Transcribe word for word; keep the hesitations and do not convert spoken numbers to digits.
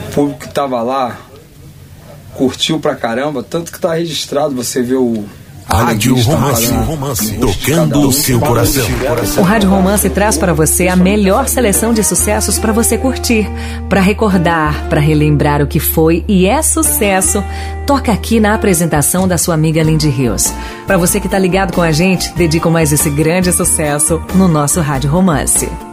público que tava lá curtiu pra caramba, tanto que tá registrado, você vê o Rádio Romance, Romance, tocando o seu coração. O Rádio Romance traz para você a melhor seleção de sucessos para você curtir, para recordar, para relembrar o que foi e é sucesso. Toca aqui na apresentação da sua amiga Lindy Rios. Para você que tá ligado com a gente, dedico mais esse grande sucesso no nosso Rádio Romance.